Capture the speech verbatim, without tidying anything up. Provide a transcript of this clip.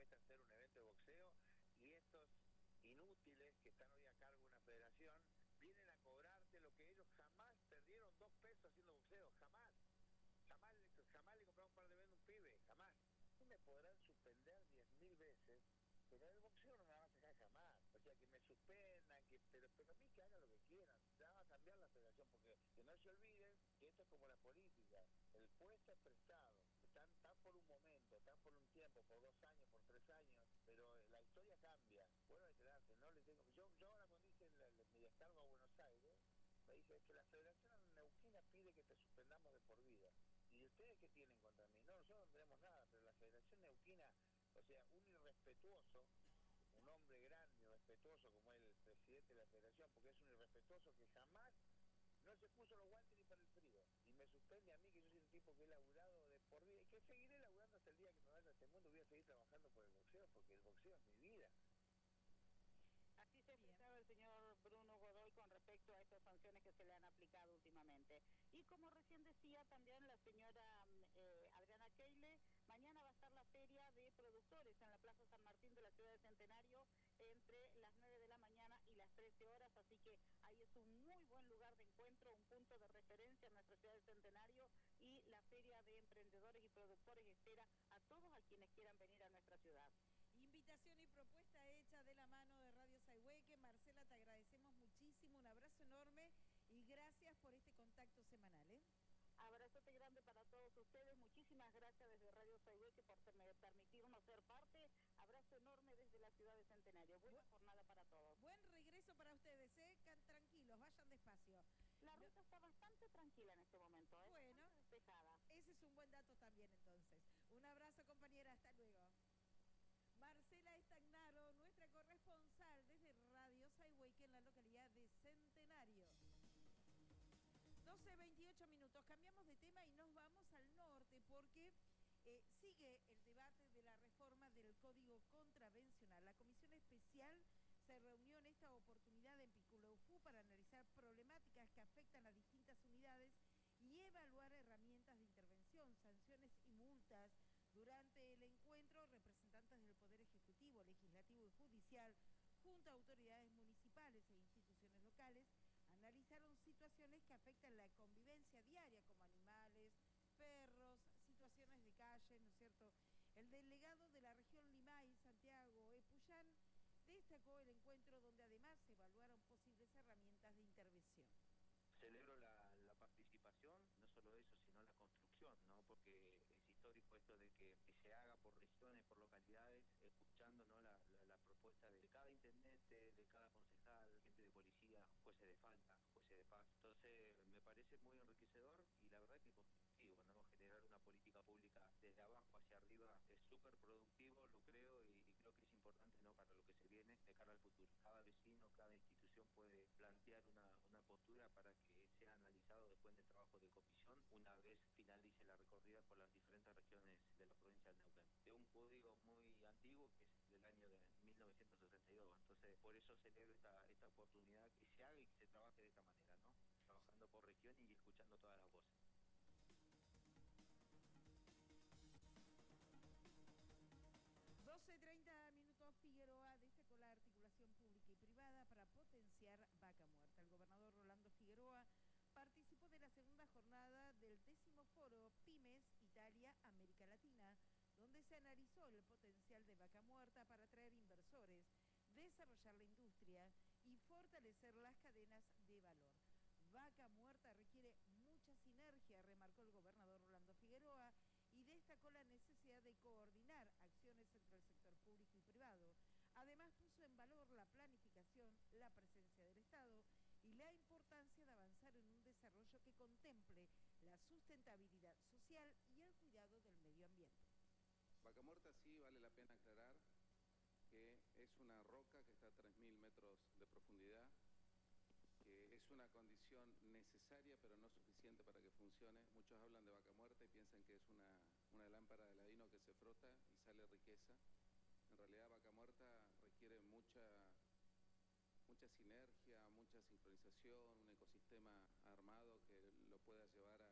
cuesta hacer un evento de boxeo, y estos inútiles que están hoy a cargo de una federación vienen a cobrarte lo que ellos jamás perdieron dos pesos haciendo boxeo, jamás. Jamás, jamás le compraron un par de vendas a un pibe, jamás. Y me podrán suspender diez mil veces, pero el boxeo no me va a sacar jamás. O sea, que me suspendan, que pero, pero a mí que hagan lo que quieran. Ya va a cambiar la federación, porque que no se olviden que esto es como la política. El puesto es prestado. Están, están por un momento, están por un tiempo, por dos años, por tres años, pero la historia cambia. Bueno, hay que darse, no le tengo... Yo, yo ahora cuando hice el, el, mi descargo a Buenos Aires, me dije que la Federación Neuquina pide que te suspendamos de por vida. ¿Y ustedes qué tienen contra mí? No, nosotros no tenemos nada, pero la Federación Neuquina, o sea, un irrespetuoso, un hombre grande y respetuoso como el presidente de la Federación, porque es un irrespetuoso que jamás no se puso los guantes ni para el frío, y me suspende a mí, que yo soy un tipo que he laburado de por vida, y que seguiré laburando hasta el día que me vaya a este mundo. Voy a seguir trabajando por el boxeo, porque el boxeo es mi vida. Así se expresaba el señor Bruno Godoy con respecto a estas sanciones que se le han aplicado últimamente. Y como recién decía también la señora eh, Adriana Keile, mañana va a estar la feria de productores en la Plaza San Martín de la ciudad de Centenario entre las nueve de la mañana y las trece horas, así que ahí es un muy buen lugar de encuentro, un punto de referencia en nuestra ciudad de Centenario, y la feria de emprendedores y productores espera a todos a quienes quieran venir a nuestra ciudad. Invitación y propuesta hecha de la mano de Radio Sayhueque. Marcela, te agradecemos muchísimo, un abrazo enorme y gracias por este contacto semanal, ¿eh? Abrazote grande para todos ustedes, muchísimas gracias desde Radio Sayhueque por permitirnos ser parte. Abrazo enorme desde la ciudad de Centenario. Buena Bu jornada para todos. Buen regreso para ustedes, ¿eh? Tranquilos, vayan despacio. La ruta no... está bastante tranquila en este momento, ¿eh? Bueno, bastante despejada. Ese es un buen dato también, entonces. Un abrazo, compañera, hasta luego. Marcela Estagnaro, nuestra corresponsal desde Radio Sayhueque en la localidad de Centenario. doce veintiocho minutos, cambiamos de tema y nos vamos al norte porque eh, sigue el debate de la reforma del Código Contravencional. La Comisión Especial se reunió en esta oportunidad en Piculeufú para analizar problemáticas que afectan a distintas unidades y evaluar herramientas de intervención, sanciones y multas. Durante el encuentro, representantes del Poder Ejecutivo, Legislativo y Judicial, junto a autoridades municipales e instituciones locales, analizaron situaciones que afectan la convivencia diaria, como animales, perros, situaciones de calle, ¿no es cierto? El delegado de la región Limay, Santiago Epuyán, destacó el encuentro donde además se evaluaron posibles herramientas de intervención. Celebro la, la participación, no solo eso, sino la construcción, ¿no? Porque es histórico esto de que, que se haga por regiones, por localidades, escuchando, ¿no? la, la, la propuesta de cada intendente, de cada concejal, gente de policía, jueces de falta, jueces de paz. Entonces me parece muy enriquecedor y la verdad que constructivo, ¿no? Generar una política pública desde abajo hacia arriba es súper productivo, lo creo, y, y creo que es importante, ¿no? Para lo que se viene de cara al futuro. Cada vecino, cada institución puede plantear una, una postura para que que sea analizado después del trabajo de comisión una vez finalice la recorrida por las diferentes regiones de la provincia de Neuquén. Es un código muy antiguo que es del año de mil novecientos sesenta y dos, entonces por eso celebro esta, esta oportunidad que se haga y que se trabaje de esta manera, ¿no? Trabajando por región y escuchando todas las voces. doce treinta minutos, Figueroa destacó la articulación pública y privada para potenciar Vaca Muerta. El gobernador Rolando Figueroa participó de la segunda jornada del décimo foro Pymes Italia América Latina, donde se analizó el potencial de Vaca Muerta para atraer inversores, desarrollar la industria y fortalecer las cadenas de valor. Vaca Muerta requiere mucha sinergia, remarcó el gobernador Rolando Figueroa, y destacó la necesidad de coordinar acciones entre el sector público y privado. Además, puso en valor la planificación, la presencia del Estado y la importancia de avanzar en un desarrollo que contemple la sustentabilidad social y el cuidado del medio ambiente. Vaca Muerta, sí, vale la pena aclarar que es una roca que está a tres mil metros de profundidad, que es una condición necesaria pero no suficiente para que funcione. Muchos hablan de Vaca Muerta y piensan que es una, una lámpara de Aladino que se frota y sale riqueza. En realidad Vaca Muerta requiere mucha, mucha sinergia, mucha sincronización, un ecosistema armado que lo pueda llevar